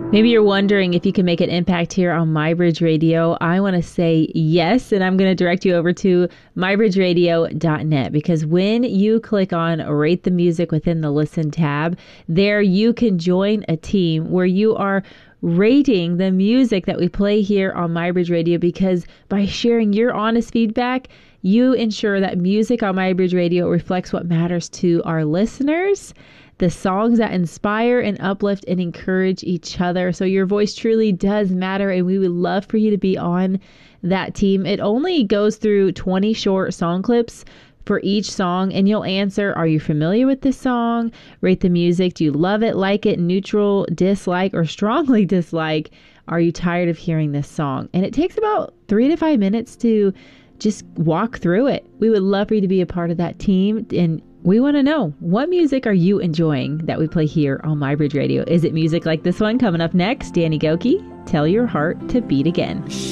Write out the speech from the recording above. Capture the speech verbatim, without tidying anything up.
Maybe you're wondering if you can make an impact here on MyBridge Radio. I want to say yes, and I'm going to direct you over to my bridge radio dot net, because when you click on Rate the Music within the Listen tab, there you can join a team where you are rating the music that we play here on MyBridge Radio, because by sharing your honest feedback, you ensure that music on MyBridge Radio reflects what matters to our listeners, the songs that inspire and uplift and encourage each other. So your voice truly does matter, and we would love for you to be on that team. It only goes through twenty short song clips for each song, and you'll answer, are you familiar with this song? Rate the music. Do you love it, like it, neutral, dislike, or strongly dislike? Are you tired of hearing this song? And it takes about three to five minutes to just walk through it. We would love for you to be a part of that team, and we want to know, what music are you enjoying that we play here on MyBridge Radio? Is it music like this one coming up next? Danny Gokey, Tell Your Heart to Beat Again.